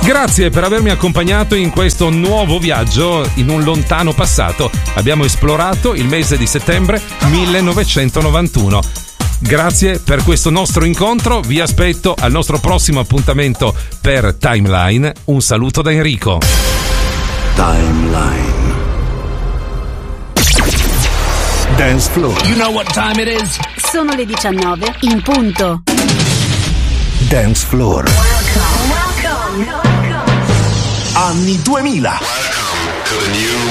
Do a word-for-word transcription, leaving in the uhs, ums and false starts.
Grazie per avermi accompagnato in questo nuovo viaggio in un lontano passato. Abbiamo esplorato il mese di settembre millenovecentonovantuno. Grazie per questo nostro incontro, vi aspetto al nostro prossimo appuntamento per Timeline. Un saluto da Enrico. Timeline Dance Floor. You know what time it is? Sono le diciannove in punto. Dance Floor. Welcome, welcome, welcome. Anni duemila. Welcome to the new